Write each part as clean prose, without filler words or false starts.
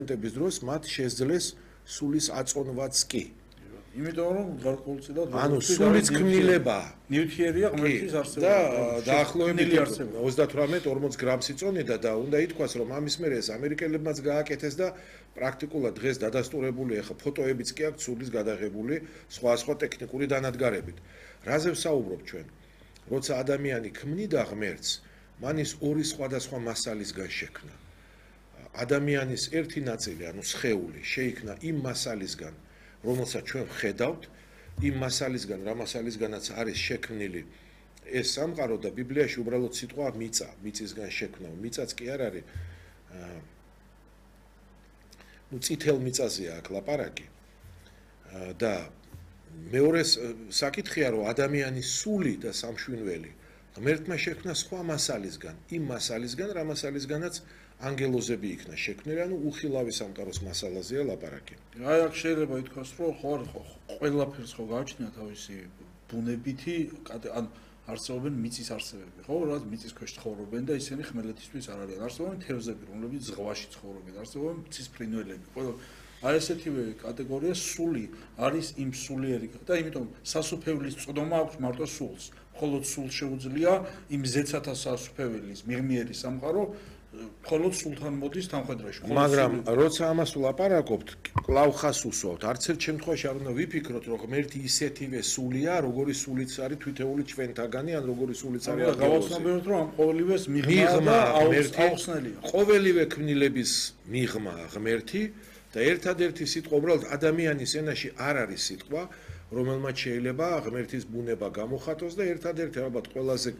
ტების დროს მათ შეძლეს სულის აწონვაც კი. იმიტომ რომ გარკვეულწილად ანუ სულის ქმნილება ნივთიერია ღმერთის არსება და დაახლოებით 38-40 გრამს იწონიდა და უნდა ითქვას რომ ამის მერე ეს ამერიკელებმაც გააკეთეს და პრაქტიკულად დღეს დადასტურებული ახლა ფოტოებიც კი აქვს სულის გადაღებული სხვა ტექნიკური დანადგარებით. რაზე ვსაუბრობ ჩვენ? როცა ადამიანი ქმნიდა ღმერთს, მან ის ორი სხვადასხვა მასალისგან შექმნა. ადამიანის ერთი ნაწილი, ანუ სხეული, შეიქმნა იმ მასალისგან, რომელსაც ჩვენ ვხედავთ, იმ მასალისგან, რა მასალისგანაც არის შექმნილი ეს სამყარო და ბიბლიაში უბრალოდ სიტყვა მიწა, მიწისგან შექმნა. მიწაც კი არ არის წითელ მიწაზეა აქ ლაპარაკი. და მეორე საკითხია, რომ ადამიანის სული და სამშვინველი ღმერთმა შექმნა სხვა მასალისგან, იმ მასალისგან, რა მასალისგანაც ანგელოზები იქნა შექმნილი, ანუ უხილავი სამყაროს მასალაზეა ლაპარაკი. აი აქ შეიძლება ითქვას, რომ ყველაფერს ხო გააჩნია თავისი ბუნებითი, ან არსებობენ მიწის არსებები, ხო, რაც მიწის ქვეშ ცხოვრობენ და ისინი ხმელეთისთვის არ არიან. არსებობენ თევზები, რომლებიც ზღვაში ცხოვრობენ, არსებობენ მიწის ფრინველები. ყველა აი ესეთივე კატეგორია სული არის იმ სულიერი და იმიტომ სასუფეველის წვდომა აქვს მარტო სულს. მხოლოდ სულს შეუძლია იმ ზეცათა სასუფეველის მიღმიერი სამყარო მხოლოდ სულთან მოდის თანხმდროში. მაგრამ როცა ამას ვლაპარაკობთ, კлау ხას უსვავთ. არც ერთ შემთხვევაში არ უნდა ვიფიქროთ, რომ ღმერთი ისეთივე სულია, როგორი სულიც არის თვითეული ჩვენთაგანი, ან როგორი სულიც არის აღგავსი. გავაცნობიეროთ, რომ ამ ყოველივეს მიღმა აუხსნელია. ყოველივე ქმნილების მიღმა ღმერთი და ერთადერთი სიტყვა უბრალოდ ადამიანის ენაში არ არის სიტყვა, რომელმაც შეიძლება ღმერთის ბუნება გამოხატოს და ერთადერთი ალბათ ყველაზე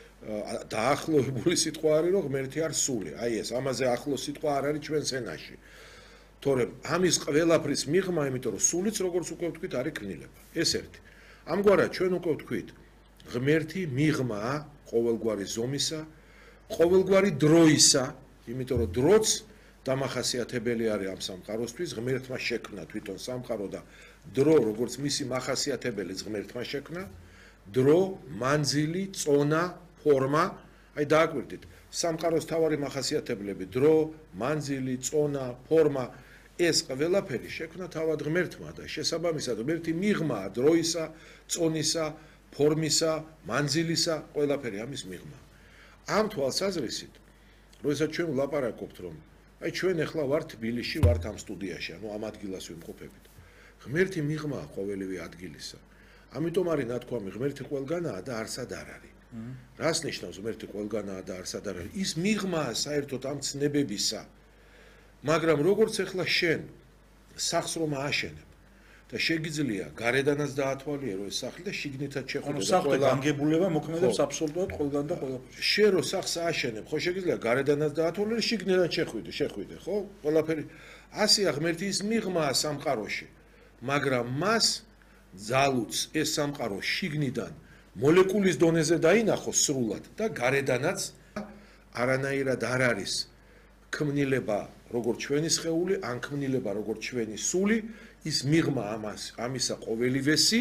დაახლოებული სიტყვა არის, რომ ღმერთი არის სული. აი ეს, ამაზე ახლო სიტყვა არ არის ჩვენს ენაში. თორემ ამის ყველაფრის მიღმა, იმიტომ რომ სულიც როგორც უკვე ვთქვით, არის ქმნილება. ეს ერთი. ამგვარად ჩვენ უკვე ვთქვით, ღმერთი მიღმაა ყოველგვარი ზომისა, ყოველგვარი დროისა, იმიტომ რომ დროც დამახასიათებელი არის ამ სამყაროსთვის, ღმერთმა შექმნა თვითონ სამყარო და დრო, როგორც მისი მახასიათებელი ღმერთმა შექმნა, დრო, მანძილი, წონა, ფორმა, აი დააკვირდით, სამყაროს თავარი მახასიათებლები, დრო, მანძილი, წონა, ფორმა, ეს ყველაფერი შექმნა თავად ღმერთმა და შესაბამისად ღმერთი მიღმაა დროისა, წონისა, ფორმისა, მანძილისა, ყველაფერი ამის მიღმა. ამ თვალსაზრისით, როდესაც ჩვენ ვლაპარაკობთ, რომ აი ჩვენ ახლა ვართ თბილისში, ვართ ამ სტუდიაში, ანუ ამ ადგილას ვიმყოფებით. ღმერთი მიღმაა ყოველივე ადგილისა. ამიტომ არის ნათქვამი, ღმერთი ყველგანაა და არსად არ არის. რას ნიშნავს ღმერთი ყველგანაა და არსად არ არის? ის მიღმაა საერთოდ ამ ცნებებისა. მაგრამ როგორც ახლა შენ სახს რომ ააშენებ და შეგიძლია გარედანაც დაათვალიერო ეს სახლი და შიგნითაც შეხვიდე და ყველა განგებულება მოქმედებს აბსოლუტურად ყველგან და ყველაფერში. შენ რო სახს ააშენებ, ხო შეგიძლია გარედანაც დაათვალიერო, შიგნითაც შეხვიდე, ხო? ყველაფერი ასეა ღმერთი ის მიღმაა სამყაროში. მაგრამ მას ძალუც ეს სამყარო შიგნიდან მოლეკულის დონეზე დაინახოს სრულად და გარედანაც არანაირად არ არის ქმნილება როგორც ჩვენი სხეული, ან ქმნილება როგორც ჩვენი სული, ის მიღმა ამისა ყოველივესი,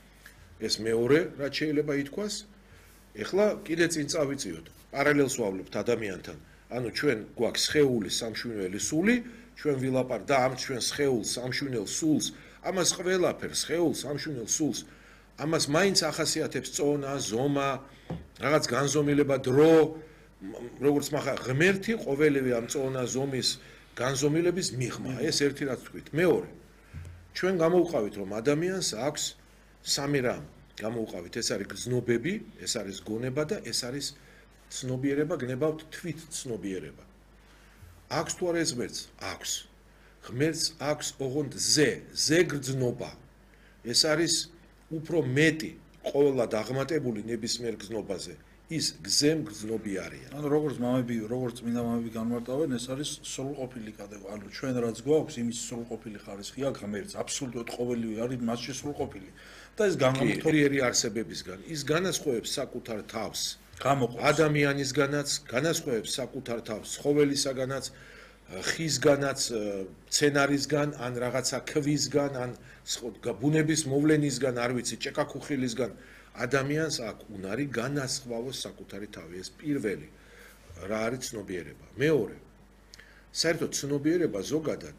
ეს მეორე, რაც შეიძლება ითქვას. ეხლა კიდე წინ წავიწიოთ, პარალელს ვავლებთ ადამიანთან. ანუ ჩვენ გვაქვს სხეული, სამშვინველი, სული, ჩვენ ვილაპარაკთ და ამ ჩვენ სხეულს, სამშვინელ სულს, ამას ყველაფერს, სხეულს, სამშვინელ სულს, ამას მაინც ახასიათებს წონა, ზომა, რაღაც განზომილება, დრო, როგორც მახა ღმერთი ყოველივე ამ წონა, ზომის, განზომილების მიღმა. ეს ერთი რაც ვთქვით. მეორე, ჩვენ გამოვყავით, რომ ადამიანს აქვს სამი რამ. გამოვყავით, ეს არის გზნობები, ეს არის გონება და ეს არის ცნობიერება, გნებავთ თვით ცნობიერება. აქვს თუ არა ეს ღმერთს? აქვს. ღმერთს აქვს ოღონდ ზეგრძნობა. ეს არის უფრო მეტი ყოველად აღმატებული ნებისმიერ გზნობაზე. ის გზნობი არიან. ანუ როგორც წმინდა მამები განმარტავენ, ეს არის სრულყოფილი კატეგორია. ანუ ჩვენ რაც გვაქვს, იმის სრულყოფილი ხარისხი აქვს ღმერთს, აბსოლუტურად ყოველივე არის მასში სრულყოფილი. და ეს განმარტოლიერი არსებებისგან, ის განასხვავებს საკუთარ თავს. ადამიანისგანაც, განასხვავებს საკუთარ თავს ცხოველისაგანაც, ხისგანაც, მცენარისგან, ან რაღაცა ქვისგან, ან ბუნების მოვლენისგან, არ ვიცი, ჭეკაქუხილისგან. ადამიანს აქვს უნარი განასხვავოს საკუთარი თავი. ეს პირველი რა არის ცნობიერება. მეორე, საერთოდ ცნობიერება ზოგადად